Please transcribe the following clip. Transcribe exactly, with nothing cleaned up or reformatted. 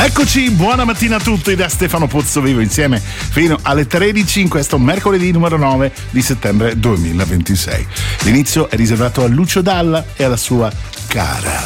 Eccoci, buona mattina a tutti da Stefano Pozzovivo, insieme fino alle tredici in questo mercoledì numero nove di settembre duemilaventisei. L'inizio è riservato a Lucio Dalla e alla sua cara.